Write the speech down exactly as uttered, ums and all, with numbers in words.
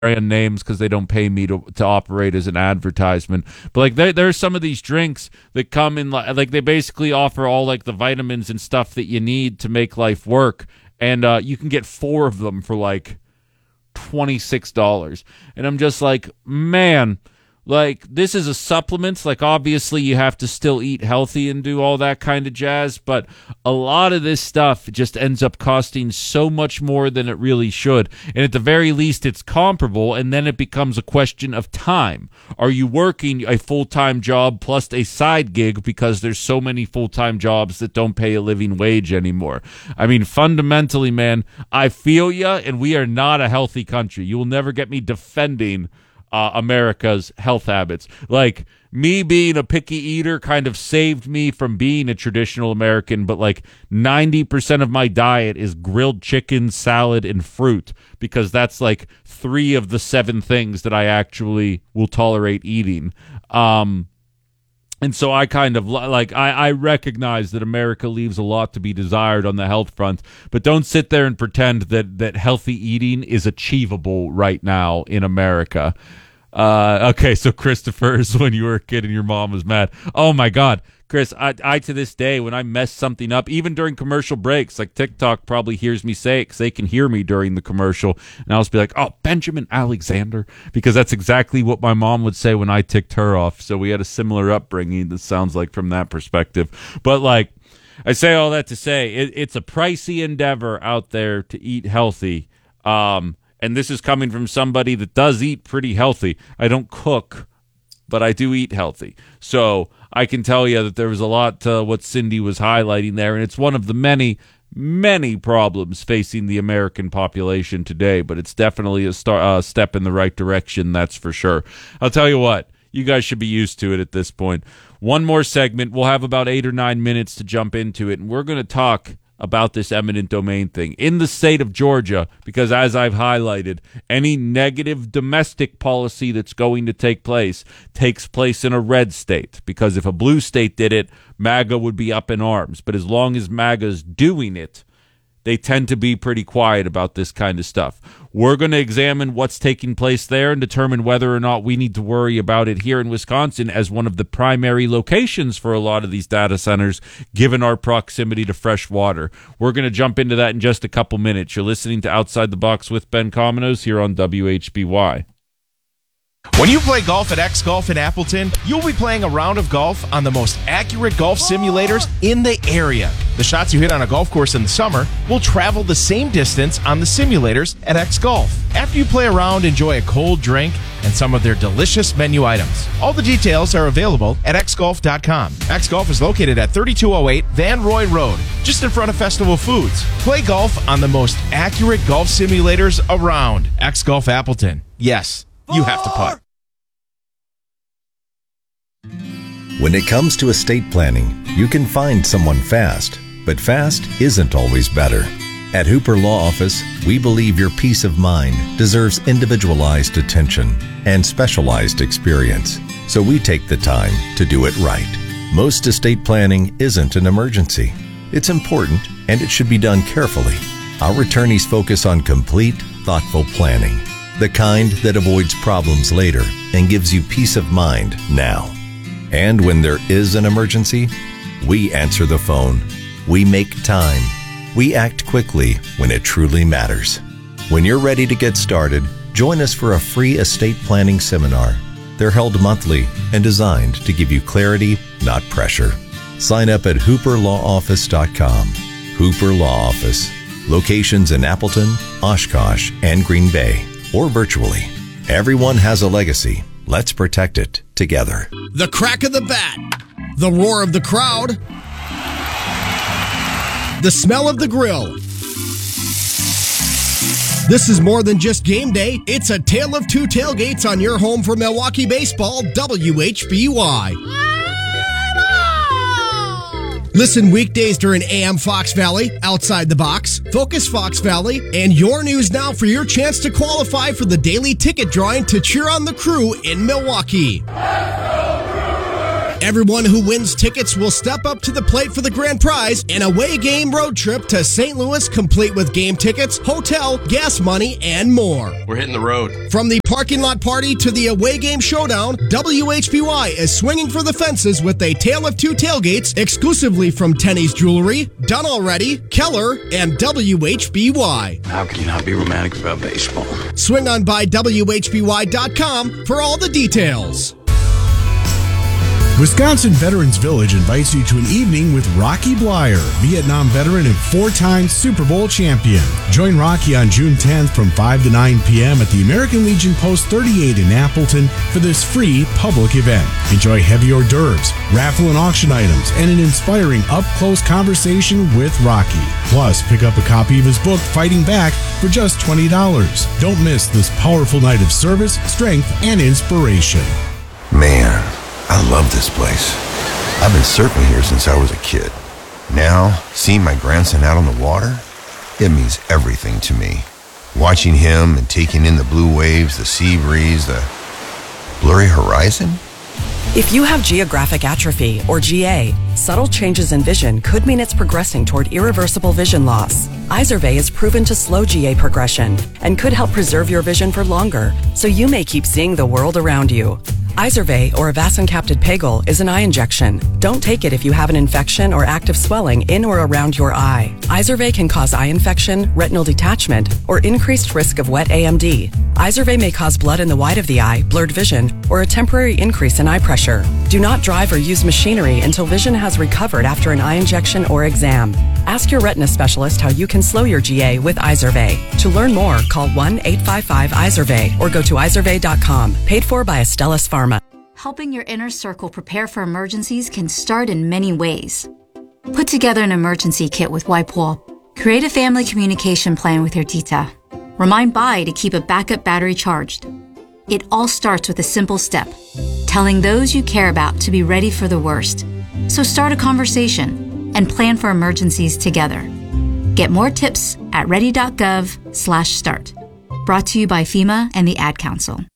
brand names because they don't pay me to to operate as an advertisement. But like there there's some of these drinks that come in like, like they basically offer all like the vitamins and stuff that you need to make life work, and uh, you can get four of them for like twenty-six dollars. And I'm just like, man, like this is a supplement. Like obviously you have to still eat healthy and do all that kind of jazz, but a lot of this stuff just ends up costing so much more than it really should. And at the very least it's comparable, and then it becomes a question of time. Are you working a full-time job plus a side gig because there's so many full-time jobs that don't pay a living wage anymore? I mean, fundamentally, man, I feel ya, and we are not a healthy country. You will never get me defending Uh, America's health habits. Like, me being a picky eater kind of saved me from being a traditional American, but like ninety percent of my diet is grilled chicken, salad, and fruit, because that's like three of the seven things that I actually will tolerate eating. Um, and so I kind of like, I, I recognize that America leaves a lot to be desired on the health front, but don't sit there and pretend that, that healthy eating is achievable right now in America. Uh, okay, so Christopher's when you were a kid and your mom was mad. Oh my God, Chris, I, I to this day, when I mess something up, even during commercial breaks, like TikTok probably hears me say it because they can hear me during the commercial, and I'll just be like, oh, Benjamin Alexander, because that's exactly what my mom would say when I ticked her off. So we had a similar upbringing, that sounds like, from that perspective. But like, I say all that to say, it, it's a pricey endeavor out there to eat healthy. Um, And this is coming from somebody that does eat pretty healthy. I don't cook, but I do eat healthy. So I can tell you that there was a lot to what Cindy was highlighting there, and it's one of the many, many problems facing the American population today, but it's definitely a star, uh, step in the right direction, that's for sure. I'll tell you what, you guys should be used to it at this point. One more segment. We'll have about eight or nine minutes to jump into it, and we're going to talk about this eminent domain thing in the state of Georgia, because as I've highlighted, any negative domestic policy that's going to take place takes place in a red state, because if a blue state did it, MAGA would be up in arms. But as long as MAGA's doing it, they tend to be pretty quiet about this kind of stuff. We're going to examine what's taking place there and determine whether or not we need to worry about it here in Wisconsin as one of the primary locations for a lot of these data centers, given our proximity to fresh water. We're going to jump into that in just a couple minutes. You're listening to Outside the Box with Ben Cominos here on W H B Y. When you play golf at X Golf in Appleton, you'll be playing a round of golf on the most accurate golf simulators in the area. The shots you hit on a golf course in the summer will travel the same distance on the simulators at X Golf. After you play around, enjoy a cold drink and some of their delicious menu items. All the details are available at x golf dot com. X Golf is located at thirty-two oh eight Van Roy Road, just in front of Festival Foods. Play golf on the most accurate golf simulators around. X Golf Appleton. Yes, you have to putt. When it comes to estate planning, you can find someone fast, but fast isn't always better. At Hooper Law Office, we believe your peace of mind deserves individualized attention and specialized experience, so we take the time to do it right. Most estate planning isn't an emergency. It's important, and it should be done carefully. Our attorneys focus on complete, thoughtful planning, the kind that avoids problems later and gives you peace of mind now. And when there is an emergency, we answer the phone. We make time. We act quickly when it truly matters. When you're ready to get started, join us for a free estate planning seminar. They're held monthly and designed to give you clarity, not pressure. Sign up at hooper law office dot com. Hooper Law Office. Locations in Appleton, Oshkosh, and Green Bay, or virtually. Everyone has a legacy. Let's protect it together. The crack of the bat, the roar of the crowd, the smell of the grill. This is more than just game day. It's a tale of two tailgates on your home for Milwaukee baseball, W H B Y. Listen weekdays during A M Fox Valley, Outside the Box, Focus Fox Valley, and Your News Now for your chance to qualify for the daily ticket drawing to cheer on the Crew in Milwaukee. Everyone who wins tickets will step up to the plate for the grand prize, an away game road trip to Saint Louis, complete with game tickets, hotel, gas money, and more. We're hitting the road. From the parking lot party to the away game showdown, W H B Y is swinging for the fences with a tale of two tailgates exclusively from Tenney's Jewelry, Done Already, Keller, and W H B Y. How can you not be romantic about baseball? Swing on by W H B Y dot com for all the details. Wisconsin Veterans Village invites you to an evening with Rocky Blyer, Vietnam veteran and four-time Super Bowl champion. Join Rocky on June tenth from five to nine p.m. at the American Legion Post thirty-eight in Appleton for this free public event. Enjoy heavy hors d'oeuvres, raffle and auction items, and an inspiring up-close conversation with Rocky. Plus, pick up a copy of his book, Fighting Back, for just twenty dollars. Don't miss this powerful night of service, strength, and inspiration. Man, I love this place. I've been surfing here since I was a kid. Now, seeing my grandson out on the water, it means everything to me. Watching him and taking in the blue waves, the sea breeze, the blurry horizon. If you have geographic atrophy, or G A, subtle changes in vision could mean it's progressing toward irreversible vision loss. Izervay is proven to slow G A progression and could help preserve your vision for longer, so you may keep seeing the world around you. Izervay, or avacincaptad pegol, is an eye injection. Don't take it if you have an infection or active swelling in or around your eye. Izervay can cause eye infection, retinal detachment, or increased risk of wet A M D. Izervay may cause blood in the white of the eye, blurred vision, or a temporary increase in eye pressure. Do not drive or use machinery until vision has recovered after an eye injection or exam. Ask your retina specialist how you can slow your G A with Izervay. To learn more, call one eight five five Izervay or go to izervay dot com. Paid for by Astellas Pharma. Helping your inner circle prepare for emergencies can start in many ways. Put together an emergency kit with WipeWall. Create a family communication plan with your tita. Remind Bai to keep a backup battery charged. It all starts with a simple step, telling those you care about to be ready for the worst. So start a conversation and plan for emergencies together. Get more tips at ready dot gov slash start. Brought to you by FEMA and the Ad Council.